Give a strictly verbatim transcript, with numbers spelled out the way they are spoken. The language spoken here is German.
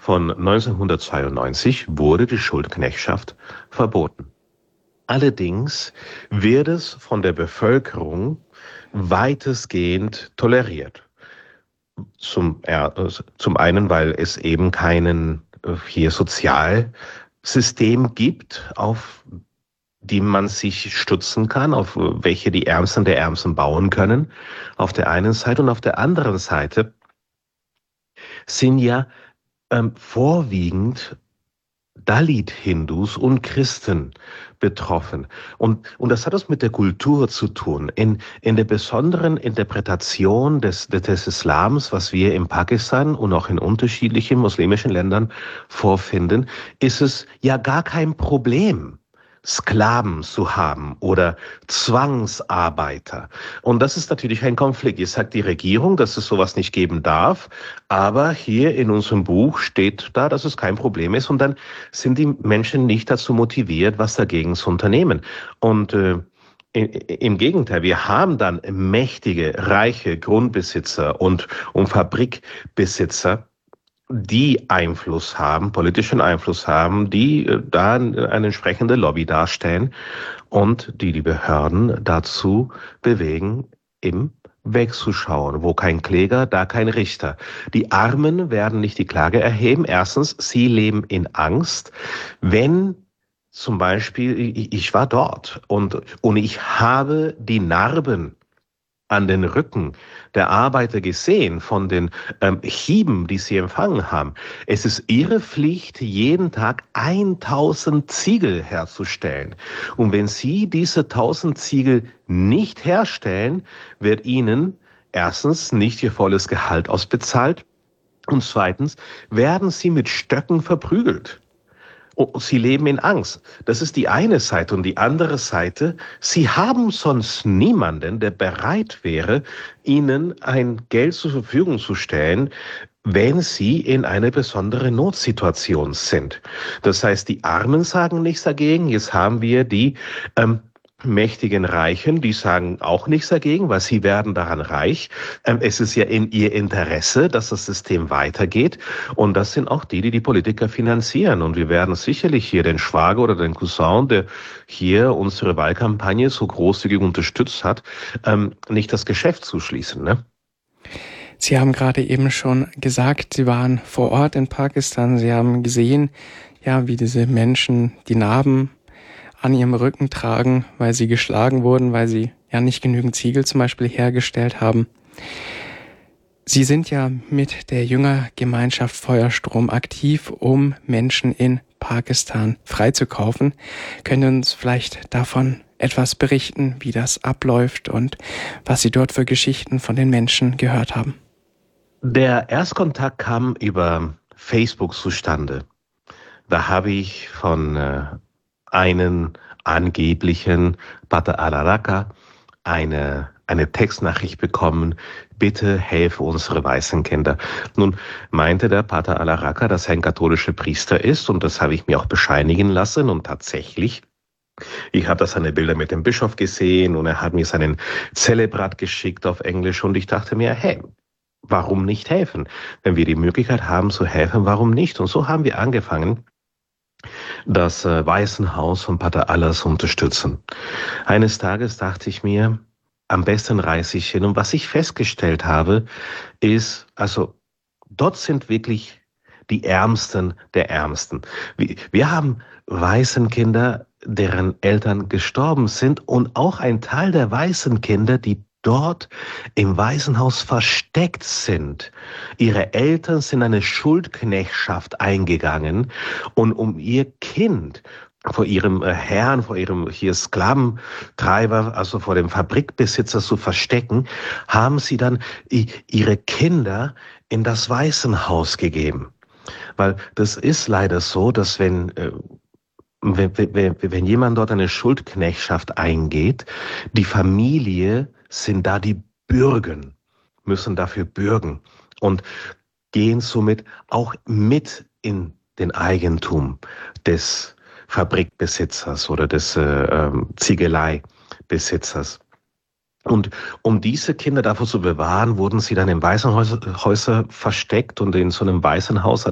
von neunzehnhundertzweiundneunzig wurde die Schuldknechtschaft verboten. Allerdings wird es von der Bevölkerung weitestgehend toleriert. Zum, äh, zum einen, weil es eben keinen äh, hier Sozialsystem gibt, auf die man sich stützen kann, auf welche die Ärmsten der Ärmsten bauen können, auf der einen Seite. Und auf der anderen Seite sind ja ähm, vorwiegend Dalit-Hindus und Christen betroffen. Und, und das hat was mit der Kultur zu tun. In, in der besonderen Interpretation des, des Islams, was wir in Pakistan und auch in unterschiedlichen muslimischen Ländern vorfinden, ist es ja gar kein Problem, Sklaven zu haben oder Zwangsarbeiter. Und das ist natürlich ein Konflikt. Jetzt sagt die Regierung, dass es sowas nicht geben darf, aber hier in unserem Buch steht da, dass es kein Problem ist und dann sind die Menschen nicht dazu motiviert, was dagegen zu unternehmen. Und äh, im Gegenteil, wir haben dann mächtige, reiche Grundbesitzer und, und Fabrikbesitzer, die Einfluss haben, politischen Einfluss haben, die äh, da eine entsprechende Lobby darstellen und die die Behörden dazu bewegen, im wegzuschauen. Wo kein Kläger, da kein Richter. Die Armen werden nicht die Klage erheben. Erstens, sie leben in Angst. Wenn zum Beispiel, ich, ich war dort und, und ich habe die Narben an den Rücken der Arbeiter gesehen von den ähm, Hieben, die sie empfangen haben. Es ist ihre Pflicht, jeden Tag tausend Ziegel herzustellen. Und wenn sie diese tausend Ziegel nicht herstellen, wird ihnen erstens nicht ihr volles Gehalt ausbezahlt und zweitens werden sie mit Stöcken verprügelt. Und sie leben in Angst. Das ist die eine Seite. Und die andere Seite, sie haben sonst niemanden, der bereit wäre, ihnen ein Geld zur Verfügung zu stellen, wenn sie in einer besonderen Notsituation sind. Das heißt, die Armen sagen nichts dagegen. Jetzt haben wir die ähm, mächtigen Reichen, die sagen auch nichts dagegen, weil sie werden daran reich. Ähm, es ist ja in ihr Interesse, dass das System weitergeht. Und das sind auch die, die die Politiker finanzieren. Und wir werden sicherlich hier den Schwager oder den Cousin, der hier unsere Wahlkampagne so großzügig unterstützt hat, ähm, nicht das Geschäft zuschließen, ne? Sie haben gerade eben schon gesagt, Sie waren vor Ort in Pakistan. Sie haben gesehen, ja, wie diese Menschen die Narben an ihrem Rücken tragen, weil sie geschlagen wurden, weil sie ja nicht genügend Ziegel zum Beispiel hergestellt haben. Sie sind ja mit der Jüngergemeinschaft Feuerstrom aktiv, um Menschen in Pakistan freizukaufen. Können Sie uns vielleicht davon etwas berichten, wie das abläuft und was Sie dort für Geschichten von den Menschen gehört haben? Der Erstkontakt kam über Facebook zustande. Da habe ich von äh, einen angeblichen Pater Al-Araka eine, eine Textnachricht bekommen, bitte helfe unsere weißen Kinder. Nun meinte der Pater Al-Araka, dass er ein katholischer Priester ist und das habe ich mir auch bescheinigen lassen und tatsächlich, ich habe da seine Bilder mit dem Bischof gesehen und er hat mir seinen Zelebrat geschickt auf Englisch und ich dachte mir, hey, warum nicht helfen? Wenn wir die Möglichkeit haben zu helfen, warum nicht? Und so haben wir angefangen, das äh, Waisenhaus von Pater Allah zu unterstützen. Eines Tages dachte ich mir, am besten reise ich hin. Und was ich festgestellt habe, ist, also dort sind wirklich die Ärmsten der Ärmsten. Wir, wir haben Waisenkinder, deren Eltern gestorben sind und auch ein Teil der Waisenkinder, die dort im Waisenhaus versteckt sind. Ihre Eltern sind eine Schuldknechtschaft eingegangen und um ihr Kind vor ihrem Herrn, vor ihrem hier Sklaventreiber, also vor dem Fabrikbesitzer zu verstecken, haben sie dann ihre Kinder in das Waisenhaus gegeben. Weil das ist leider so, dass wenn wenn, wenn, wenn jemand dort eine Schuldknechtschaft eingeht, die Familie sind da die Bürgen, müssen dafür bürgen und gehen somit auch mit in den Eigentum des Fabrikbesitzers oder des äh, Ziegeleibesitzers. Und um diese Kinder davor zu bewahren, wurden sie dann in Waisenhäuser versteckt und in so einem Waisenhaus